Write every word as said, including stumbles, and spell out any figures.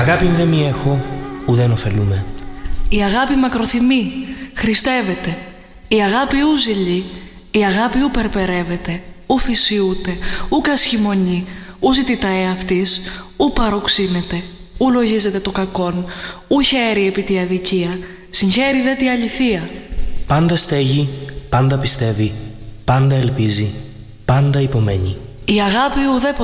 Αγάπη δε μη έχω, ουδέν ωφελούμε. Η αγάπη μακροθυμεί, χριστεύεται. Η αγάπη ου ζηλεί, η αγάπη ου περπερεύεται, ου φυσιούται, ου κασχημονεί, ου ζητεί τα εαυτής, ου παροξύνεται, ου λογίζεται το κακόν, ου χαίρει επί τη αδικία, συγχαίρει δε τη αληθεία. Πάντα στέγει, πάντα πιστεύει, πάντα ελπίζει, πάντα υπομένει. Η αγάπη ουδέποτε